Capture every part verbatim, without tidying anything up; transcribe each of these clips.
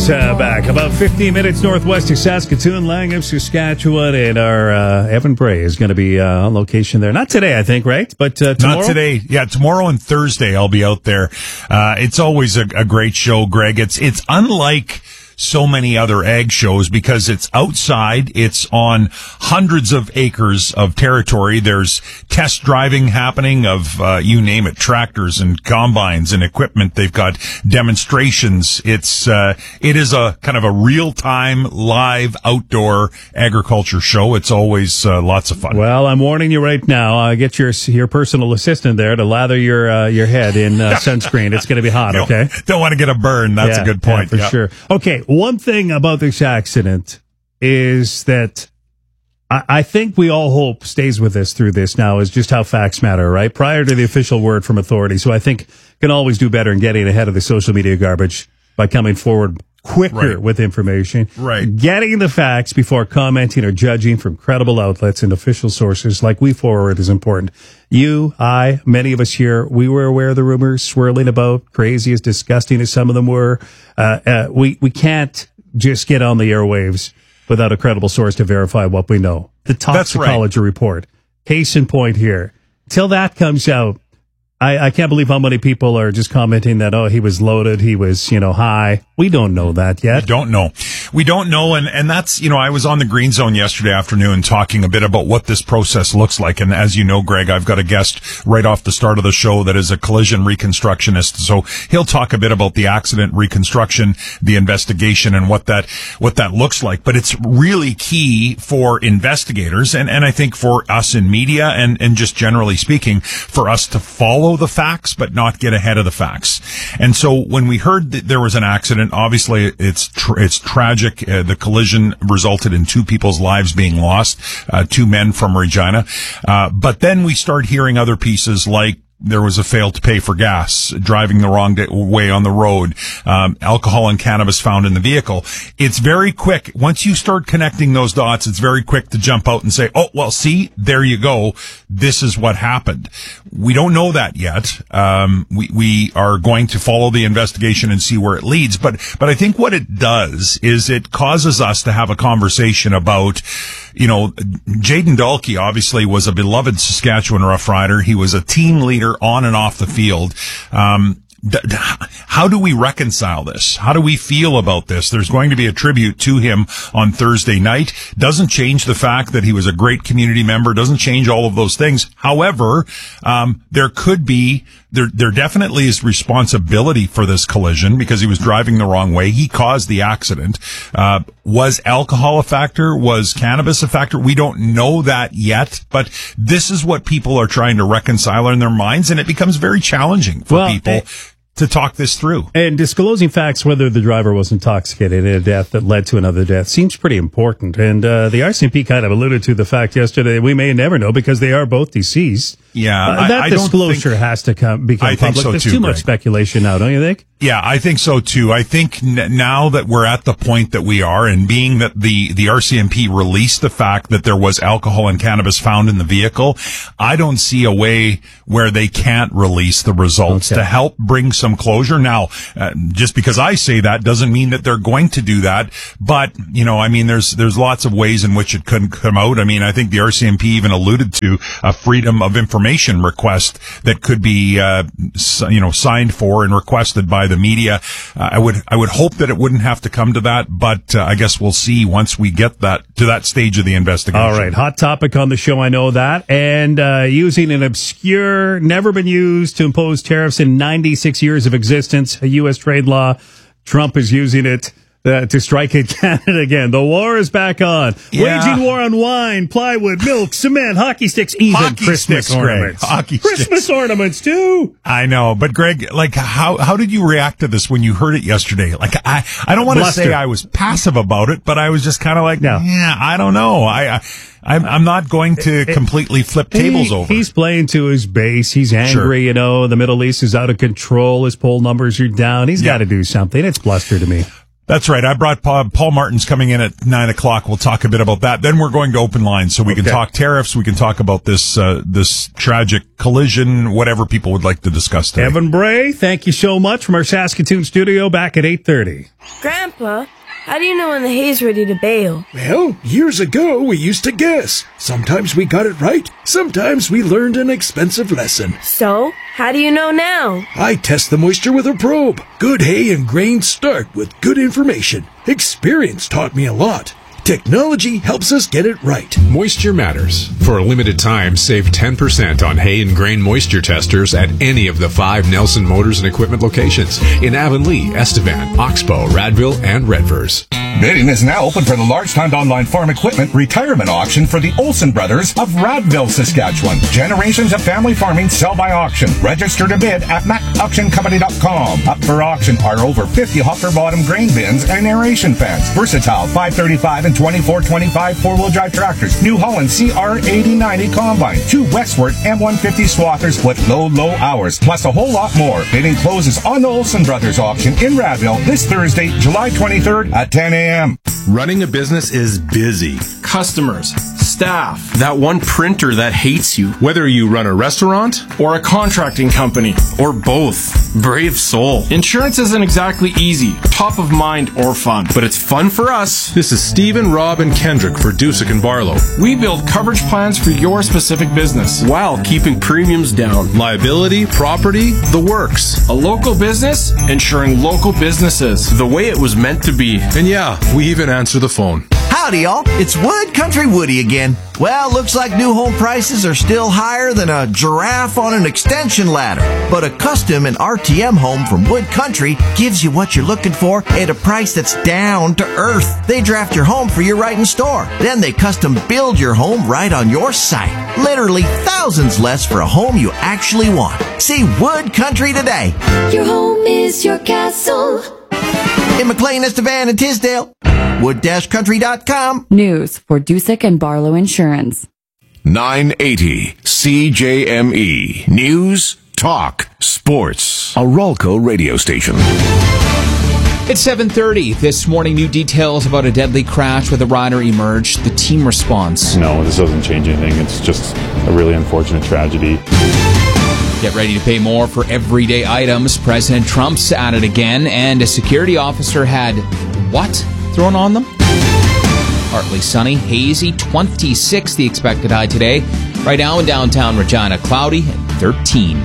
is uh, back about fifteen minutes northwest of Saskatoon, Langham, Saskatchewan, and our uh, Evan Bray is going to be uh, on location there. Not today, I think, right? But uh, tomorrow? Not today. Yeah, tomorrow and Thursday I'll be out there. Uh, it's always a, a great show, Greg. It's it's unlike so many other ag shows because it's outside. It's on hundreds of acres of territory. There's test driving happening of, uh, you name it, tractors and combines and equipment. They've got demonstrations. It's, uh, it is a kind of a real time live outdoor agriculture show. It's always, uh, lots of fun. Well, I'm warning you right now. Uh, get your, your personal assistant there to lather your, uh, your head in uh, sunscreen. It's going to be hot, okay? Don't, don't want to get a burn. That's yeah, a good point. Yeah, for yeah. sure. Okay. One thing about this accident is that I, I think we all hope stays with us through this now is just how facts matter, right? Prior to the official word from authorities, who I think can always do better in getting ahead of the social media garbage by coming forward quicker Right. with information. Right. Getting the facts before commenting or judging from credible outlets and official sources like we forward is important. You, I, many of us here, we were aware of the rumors swirling about, crazy as disgusting as some of them were. Uh, uh, we, we can't just get on the airwaves without a credible source to verify what we know. The toxicology right. report. Case in point here. Till that comes out, I, I can't believe how many people are just commenting that, oh, he was loaded, he was, you know, high. We don't know that yet. We don't know. We don't know, and, and that's, you know, I was on the Green Zone yesterday afternoon talking a bit about what this process looks like, and as you know, Greg, I've got a guest right off the start of the show that is a collision reconstructionist, so he'll talk a bit about the accident reconstruction, the investigation, and what that, what that looks like, but it's really key for investigators, and, and I think for us in media, and, and just generally speaking, for us to follow the facts, but not get ahead of the facts. And so when we heard that there was an accident, obviously it's tr- it's tragic. Uh, the collision resulted in two people's lives being lost, uh, two men from Regina. Uh, but then we start hearing other pieces like there was a fail to pay for gas, driving the wrong day, way on the road, um, alcohol and cannabis found in the vehicle. It's very quick. Once you start connecting those dots, it's very quick to jump out and say, oh, well, see, there you go. This is what happened. We don't know that yet. Um, we, we are going to follow the investigation and see where it leads. But, but I think what it does is it causes us to have a conversation about, you know, Jayden Dalkey obviously was a beloved Saskatchewan Rough Rider. He was a team leader on and off the field. Um, d- d- how do we reconcile this? How do we feel about this? There's going to be a tribute to him on Thursday night. Doesn't change the fact that he was a great community member. Doesn't change all of those things. However, um, there could be, there, there definitely is responsibility for this collision because he was driving the wrong way. He caused the accident. Uh, was alcohol a factor? Was cannabis a factor? We don't know that yet, but this is what people are trying to reconcile in their minds, and it becomes very challenging for Well, people it- to talk this through. And disclosing facts whether the driver was intoxicated in a death that led to another death seems pretty important. And uh, the R C M P kind of alluded to the fact yesterday we may never know because they are both deceased. Yeah, Uh, I- that I don't disclosure think- has to come become I think public. so There's too, too much Greg. speculation now, don't you think? Yeah, I think so too. I think n- now that we're at the point that we are, and being that the, the R C M P released the fact that there was alcohol and cannabis found in the vehicle, I don't see a way where they can't release the results Okay. to help bring some closure. Now, uh, just because I say that doesn't mean that they're going to do that. But, you know, I mean, there's, there's lots of ways in which it could come out. I mean, I think the R C M P even alluded to a freedom of information request that could be, uh, you know, signed for and requested by the media. Uh, I would, I would hope that it wouldn't have to come to that, but uh, I guess we'll see once we get that to that stage of the investigation. All right. Hot topic on the show. I know that. And uh, using an obscure, never been used to impose tariffs in ninety-six years of existence, a U S trade law. Trump is using it uh, to strike at Canada again. The war is back on. Yeah. Waging war on wine, plywood, milk, cement, hockey sticks, even Hockey Christmas sticks, Greg. ornaments. Hockey Christmas sticks. ornaments, too. I know, but Greg, like, how how did you react to this when you heard it yesterday? Like, I I don't want to Bluster. say I was passive about it, but I was just kind of like, No. yeah, I don't know. I, I I'm I'm not going to completely flip tables He- over. He's playing to his base. He's angry, Sure. you know. The Middle East is out of control. His poll numbers are down. He's Yeah. got to do something. It's bluster to me. That's right. I brought Paul, Paul Martin's coming in at nine o'clock. We'll talk a bit about that. Then we're going to open lines so we okay. can talk tariffs. We can talk about this uh, this tragic collision, whatever people would like to discuss today. Evan Bray, thank you so much from our Saskatoon studio back at eight thirty. Grandpa, how do you know when the hay's ready to bale? Well, years ago we used to guess. Sometimes we got it right. Sometimes we learned an expensive lesson. So, how do you know now? I test the moisture with a probe. Good hay and grain start with good information. Experience taught me a lot. Technology helps us get it right. Moisture matters. For a limited time, save ten percent on hay and grain moisture testers at any of the five Nelson Motors and Equipment locations in Avonlea, Estevan, Oxbow, Radville, and Redvers. Bidding is now open for the large-timed online farm equipment retirement auction for the Olsen Brothers of Radville, Saskatchewan. Generations of family farming sell by auction. Register to bid at mac auction company dot com. Up for auction are over fifty hopper bottom grain bins and aeration fans. Versatile five thirty-five and twenty-four twenty-five four-wheel drive tractors. New Holland C R eighty ninety combine. Two Westward M one fifty swathers with low, low hours. Plus a whole lot more. Bidding closes on the Olsen Brothers auction in Radville this Thursday, July twenty-third at ten a.m. Running a business is busy. Customers, staff, that one printer that hates you. Whether you run a restaurant or a contracting company or both. Brave soul. Insurance isn't exactly easy, top of mind, or fun, but it's fun for us. This is Stephen, Rob, and Kendrick for Dusick and Barlow. We build coverage plans for your specific business while keeping premiums down. Liability, property, the works. A local business, insuring local businesses the way it was meant to be. And yeah, we even answer the phone. Howdy, y'all. It's Wood Country Woody again. Well, looks like new home prices are still higher than a giraffe on an extension ladder. But a custom and R T M home from Wood Country gives you what you're looking for at a price that's down to earth. They draft your home for you right in store. Then they custom build your home right on your site. Literally thousands less for a home you actually want. See Wood Country today. Your home is your castle. In McLean, Estevan, and Tisdale. wood dash country dot com. News for Dusick and Barlow Insurance. nine eighty C J M E. News, talk, sports. A Ralco radio station. It's seven thirty. This morning, new details about a deadly crash with a rider emerged. The team response. No, this doesn't change anything. It's just a really unfortunate tragedy. Get ready to pay more for everyday items. President Trump's at it again, and a security officer had what thrown on them? Partly sunny, hazy, twenty-six the expected high today. Right now in downtown Regina, cloudy and thirteen.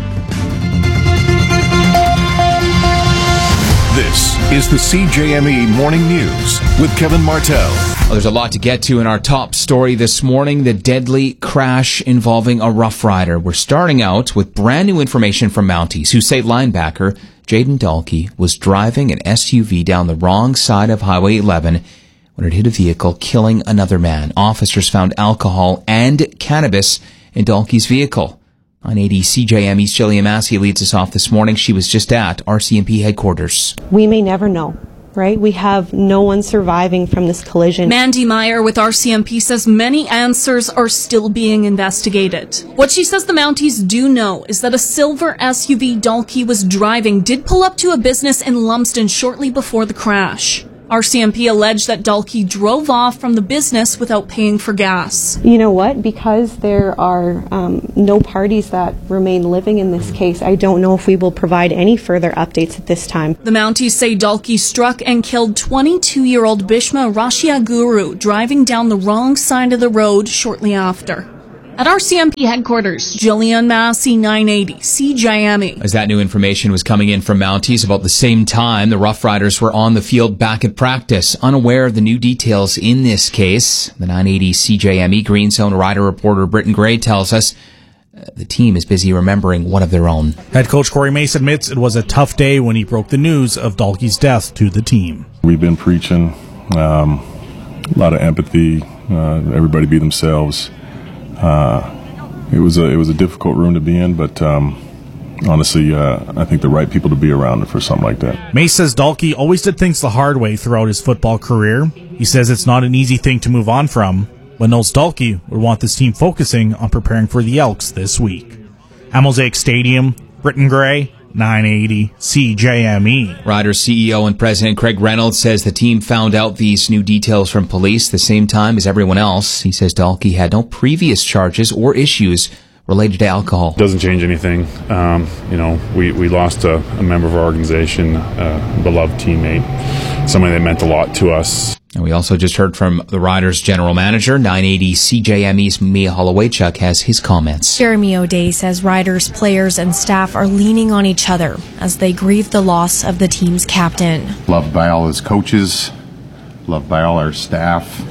This is the C J M E Morning News with Kevin Martell. Well, there's a lot to get to in our top story this morning, the deadly crash involving a Rough Rider. We're starting out with brand new information from Mounties, who say linebacker Jaden Dalkey was driving an S U V down the wrong side of Highway eleven when it hit a vehicle, killing another man. Officers found alcohol and cannabis in Dalkey's vehicle. nine eighty C J M E's Jillian Massey leads us off this morning. She was just at R C M P headquarters. We may never know, right? We have no one surviving from this collision. Mandy Meyer with R C M P says many answers are still being investigated. What she says the Mounties do know is that a silver S U V Dalkey was driving did pull up to a business in Lumsden shortly before the crash. R C M P alleged that Dalkey drove off from the business without paying for gas. You know what? Because there are um, no parties that remain living in this case, I don't know if we will provide any further updates at this time. The Mounties say Dalkey struck and killed twenty-two-year-old Bhishma Rashiaguru driving down the wrong side of the road shortly after. At R C M P headquarters, Jillian Massey, nine eighty C J M E. As that new information was coming in from Mounties, about the same time, the Rough Riders were on the field back at practice, unaware of the new details in this case. The nine eighty C J M E Green Zone rider reporter Britton Gray tells us uh, the team is busy remembering one of their own. Head coach Corey Mace admits it was a tough day when he broke the news of Dalkey's death to the team. We've been preaching um, a lot of empathy, uh, everybody be themselves. Uh, it was a it was a difficult room to be in, but um, honestly, uh, I think the right people to be around for something like that. Mace says Dalkey always did things the hard way throughout his football career. He says it's not an easy thing to move on from, but knows Dalkey would want this team focusing on preparing for the Elks this week. At Mosaic Stadium, Britton Gray, nine eighty C J M E. Riders C E O and President Craig Reynolds says the team found out these new details from police the same time as everyone else. He says Dalkey had no previous charges or issues related to alcohol. Doesn't change anything. Um, you know, we, we lost a, a member of our organization, a beloved teammate, somebody that meant a lot to us. And we also just heard from the Riders general manager. nine eighty C J M E's Mia Holowaychuk has his comments. Jeremy O'Day says Riders, players, and staff are leaning on each other as they grieve the loss of the team's captain. Loved by all his coaches, loved by all our staff.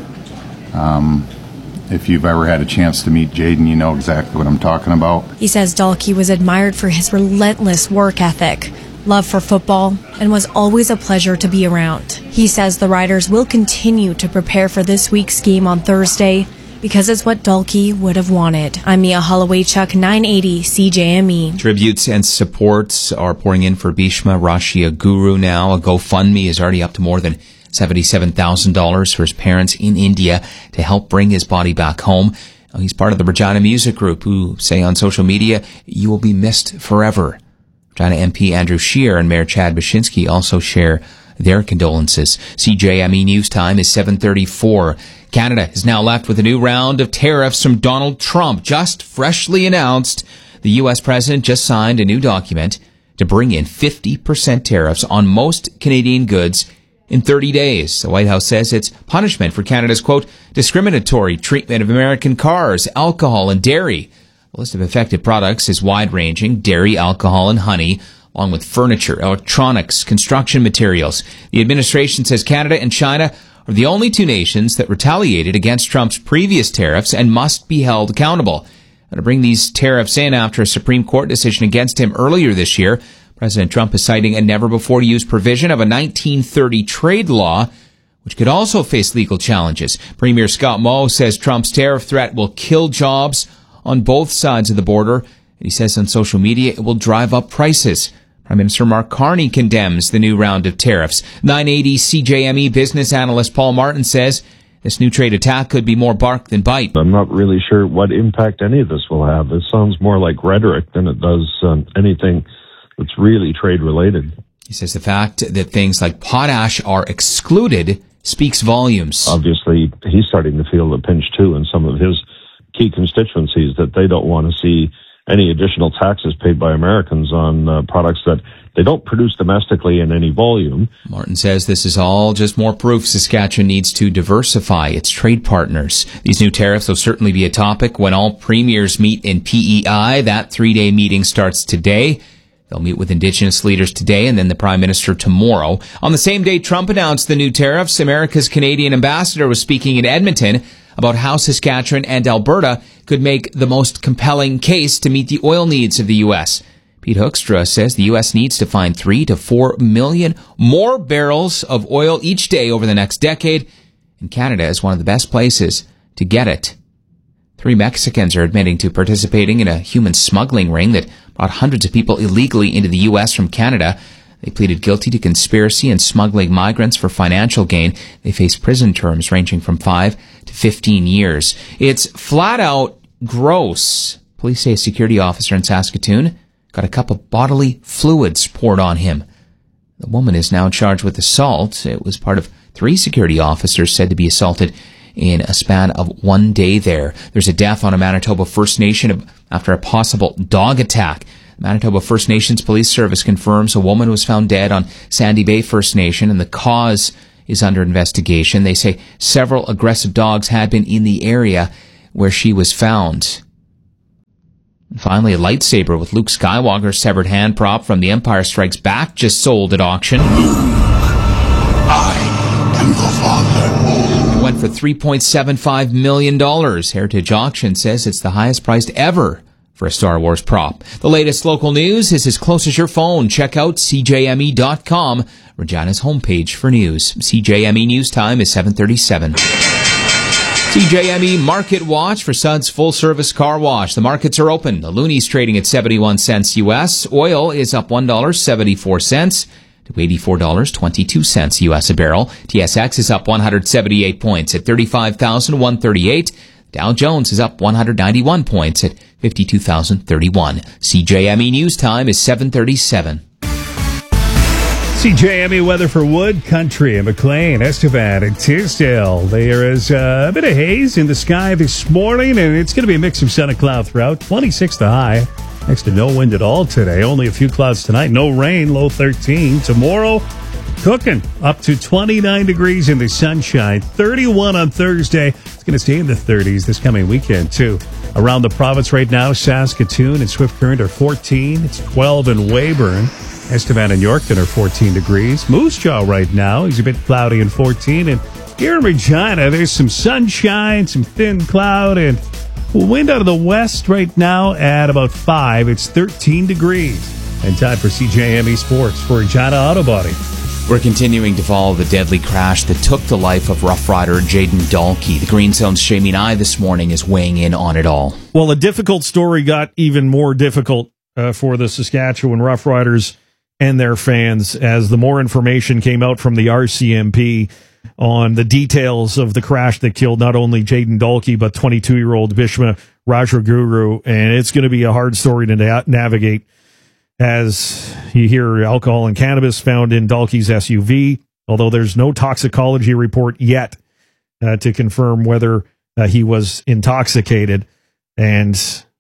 Um, if you've ever had a chance to meet Jaden, you know exactly what I'm talking about. He says Dalkey was admired for his relentless work ethic, love for football, and was always a pleasure to be around. He says the Riders will continue to prepare for this week's game on Thursday because it's what Dalkey would have wanted. I'm Mia Holowaychuk, nine eighty C J M E. Tributes and supports are pouring in for Bhishma Rashia Guru now. A GoFundMe is already up to more than seventy-seven thousand dollars for his parents in India to help bring his body back home. He's part of the Regina Music Group, who say on social media, "You will be missed forever." Regina M P Andrew Scheer and Mayor Chad Baczynski also share their condolences. C J M E News Time is seven thirty-four. Canada is now left with a new round of tariffs from Donald Trump. Just freshly announced, the U S president just signed a new document to bring in fifty percent tariffs on most Canadian goods in thirty days. The White House says it's punishment for Canada's, quote, discriminatory treatment of American cars, alcohol, and dairy. The list of affected products is wide-ranging: dairy, alcohol, and honey, along with furniture, electronics, construction materials. The administration says Canada and China are the only two nations that retaliated against Trump's previous tariffs and must be held accountable. And to bring these tariffs in after a Supreme Court decision against him earlier this year, President Trump is citing a never-before-used provision of a nineteen thirty trade law, which could also face legal challenges. Premier Scott Moe says Trump's tariff threat will kill jobs on both sides of the border. And he says on social media it will drive up prices. Prime Minister Mark Carney condemns the new round of tariffs. nine eighty C J M E business analyst Paul Martin says this new trade attack could be more bark than bite. I'm not really sure what impact any of this will have. It sounds more like rhetoric than it does um, anything that's really trade related. He says the fact that things like potash are excluded speaks volumes. Obviously, he's starting to feel the pinch too in some of his key constituencies, that they don't want to see any additional taxes paid by Americans on uh, products that they don't produce domestically in any volume. Martin says this is all just more proof Saskatchewan needs to diversify its trade partners. These new tariffs will certainly be a topic when all premiers meet in P E I. That three-day meeting starts today. They'll meet with Indigenous leaders today and then the Prime Minister tomorrow. On the same day Trump announced the new tariffs, America's Canadian ambassador was speaking in Edmonton about how Saskatchewan and Alberta could make the most compelling case to meet the oil needs of the U S. Pete Hoekstra says the U S needs to find three to four million more barrels of oil each day over the next decade, and Canada is one of the best places to get it. Three Mexicans are admitting to participating in a human smuggling ring that brought hundreds of people illegally into the U S from Canada. They pleaded guilty to conspiracy and smuggling migrants for financial gain. They face prison terms ranging from five to fifteen years. It's flat out gross. Police say a security officer in Saskatoon got a cup of bodily fluids poured on him. The woman is now charged with assault. It was part of three security officers said to be assaulted in a span of one day there. There's a death on a Manitoba First Nation after a possible dog attack. Manitoba First Nations Police Service confirms a woman was found dead on Sandy Bay First Nation, and the cause is under investigation. They say several aggressive dogs had been in the area where she was found. And finally, a lightsaber with Luke Skywalker's severed hand prop from The Empire Strikes Back just sold at auction. I am the Father. It went for three point seven five million dollars. Heritage Auction says it's the highest priced ever for a Star Wars prop. The latest local news is as close as your phone. Check out C J M E dot com, Regina's homepage for news. C J M E News Time is seven thirty-seven. C J M E Market Watch for Suds Full Service Car Wash. The markets are open. The Looney's trading at seventy-one cents U S. Oil is up one dollar and seventy-four cents to eighty-four dollars and twenty-two cents U S a barrel. T S X is up one hundred seventy-eight points at thirty-five thousand one hundred thirty-eight. Dow Jones is up one hundred ninety-one points at fifty-two thousand thirty-one. C J M E News Time is seven thirty-seven. C J M E weather for Wood Country and McLean, Estevan, and Tisdale. There is uh, a bit of haze in the sky this morning, and it's going to be a mix of sun and cloud throughout. twenty-six the high. Next to no wind at all today. Only a few clouds tonight. No rain, low thirteen. Tomorrow, cooking up to twenty-nine degrees in the sunshine. thirty-one on Thursday. It's going to stay in the thirties this coming weekend, too. Around the province right now, Saskatoon and Swift Current are fourteen. It's twelve in Weyburn. Estevan and Yorkton are fourteen degrees. Moose Jaw right now is a bit cloudy and fourteen. And here in Regina, there's some sunshine, some thin cloud, and wind out of the west right now at about five. It's thirteen degrees. And time for C J M E Sports for Regina Auto Body. We're continuing to follow the deadly crash that took the life of Rough Rider Jayden Dalkey. The Green Zone's Shameen I this morning is weighing in on it all. Well, a difficult story got even more difficult uh, for the Saskatchewan Rough Riders and their fans as the more information came out from the R C M P on the details of the crash that killed not only Jayden Dalkey, but twenty-two-year-old Bhishma Rajaguru. And it's going to be a hard story to na- navigate as you hear alcohol and cannabis found in Dalkey's S U V, although there's no toxicology report yet uh, to confirm whether uh, he was intoxicated. And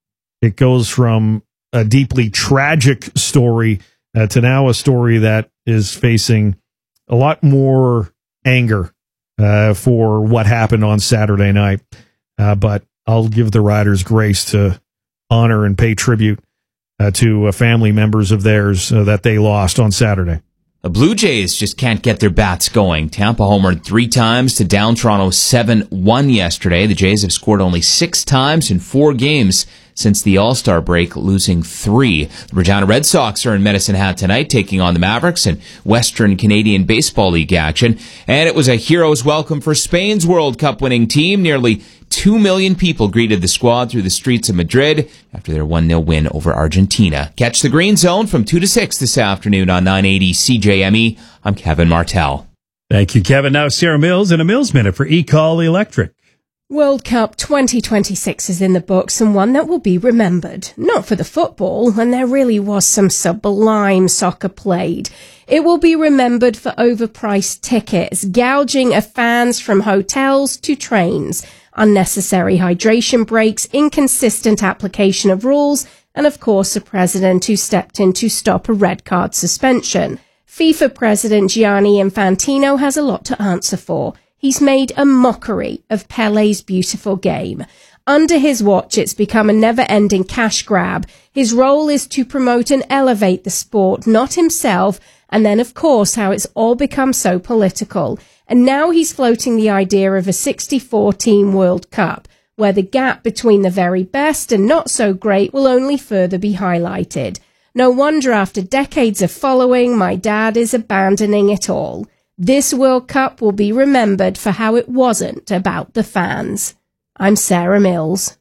it goes from a deeply tragic story Uh, to now a story that is facing a lot more anger uh, for what happened on Saturday night. Uh, but I'll give the Riders grace to honor and pay tribute uh, to uh, family members of theirs uh, that they lost on Saturday. The Blue Jays just can't get their bats going. Tampa homered three times to down Toronto seven one yesterday. The Jays have scored only six times in four games since the All-Star break, losing three. The Regina Red Sox are in Medicine Hat tonight, taking on the Mavericks in Western Canadian Baseball League action. And it was a hero's welcome for Spain's World Cup winning team. Nearly two million people greeted the squad through the streets of Madrid after their one nil win over Argentina. Catch the Green Zone from two to six this afternoon on nine eighty C J M E. I'm Kevin Martell. Thank you, Kevin. Now Sarah Mills and a Mills Minute for eCall Electric. World Cup twenty twenty-six is in the books, and one that will be remembered. Not for the football, when there really was some sublime soccer played. It will be remembered for overpriced tickets, gouging of fans from hotels to trains, unnecessary hydration breaks, inconsistent application of rules, and of course a president who stepped in to stop a red card suspension. FIFA President Gianni Infantino has a lot to answer for. He's made a mockery of Pele's beautiful game. Under his watch, it's become a never-ending cash grab. His role is to promote and elevate the sport, not himself, and then, of course, how it's all become so political. And now he's floating the idea of a sixty-four team World Cup, where the gap between the very best and not so great will only further be highlighted. No wonder after decades of following, my dad is abandoning it all. This World Cup will be remembered for how it wasn't about the fans. I'm Sarah Mills.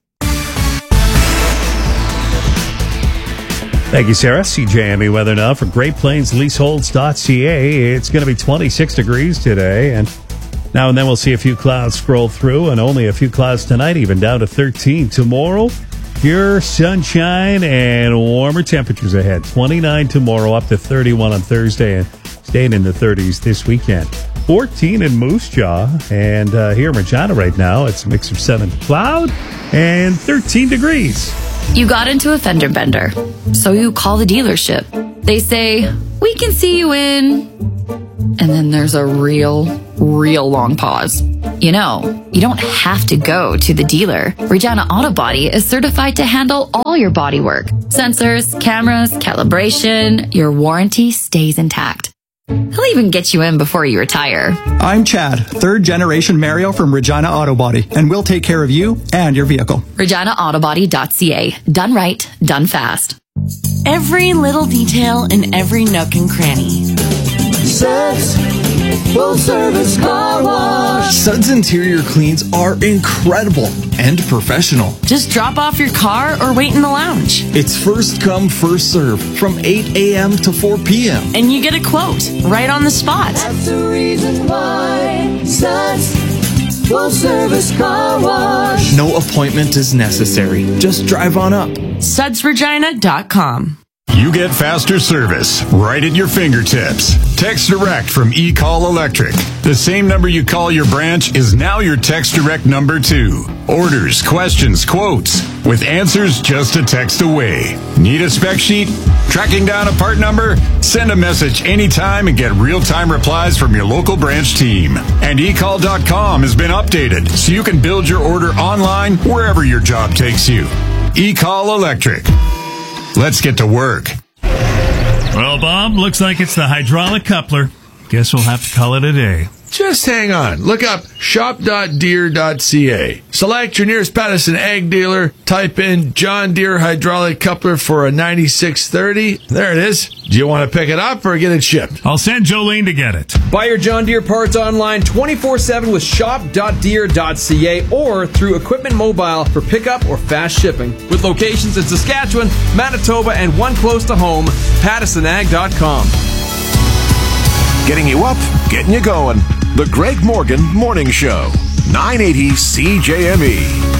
Thank you, Sarah. C J M E weather now for Great Plains Leaseholds dot C A. It's going to be twenty-six degrees today, and now and then we'll see a few clouds scroll through, and only a few clouds tonight, even down to thirteen. Tomorrow, pure sunshine and warmer temperatures ahead. twenty-nine tomorrow, up to thirty-one on Thursday, and staying in the thirties this weekend. fourteen in Moose Jaw, and uh, here in Regina right now, it's a mix of seven cloud and thirteen degrees. You got into a fender bender, so you call the dealership. They say, we can see you in... And then there's a real, real long pause. You know, you don't have to go to the dealer. Regina Auto Body is certified to handle all your body work. Sensors, cameras, calibration, your warranty stays intact. He'll even get you in before you retire. I'm Chad, third generation Mario from Regina Auto Body, and we'll take care of you and your vehicle. Regina Auto Body dot C A. Done right, done fast. Every little detail in every nook and cranny. Suds Full Service Car Wash. Suds interior cleans are incredible and professional. Just drop off your car or wait in the lounge. It's first come, first serve from eight a.m. to four p.m. And you get a quote right on the spot. That's the reason why Suds Full Service Car Wash. No appointment is necessary. Just drive on up. Suds Regina dot com. You get faster service right at your fingertips. Text Direct from eCall Electric. The same number you call your branch is now your Text Direct number too. Orders, questions, quotes, with answers just a text away. Need a spec sheet? Tracking down a part number? Send a message anytime and get real-time replies from your local branch team. And e call dot com has been updated so you can build your order online wherever your job takes you. eCall Electric. Let's get to work. Well, Bob, looks like it's the hydraulic coupler. Guess we'll have to call it a day. Just hang on. Look up shop dot deere dot c a. Select your nearest Patterson ag dealer. Type in John Deere hydraulic coupler for a ninety-six thirty. There it is. Do you want to pick it up or get it shipped? I'll send Jolene to get it. Buy your John Deere parts online twenty-four seven with shop dot deere dot c a or through Equipment Mobile for pickup or fast shipping. With locations in Saskatchewan, Manitoba, and one close to home, Patterson Ag dot com. Getting you up, getting you going. The Greg Morgan Morning Show. nine eighty C J M E.